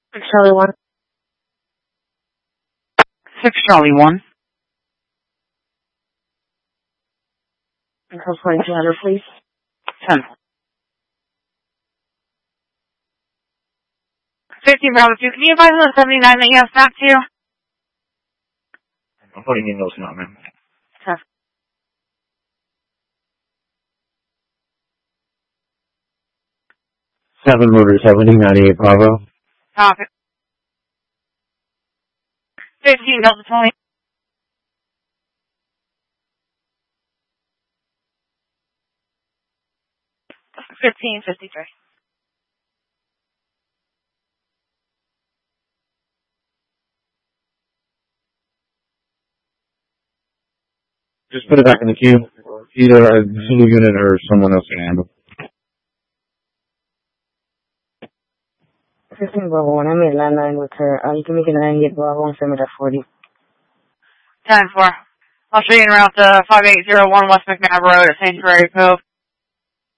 Charlie 1. 6 Charlie 1. Code 4200, please. 10. 15 Bravo 2. Can you advise on the 79 that you have snapped to? I'm putting in those now, man. 10. 7 Motor 7098 Bravo. Copy. 15 Delta 20. 1553. Just put it back in the queue. Either a Zulu unit or someone else can handle. 15 Bravo 1, I made landline with her. You can make it 98 Bravo and send me that 40. 10-4. I'll show you en route to 5801 West McNabb Road at Sanctuary Cove.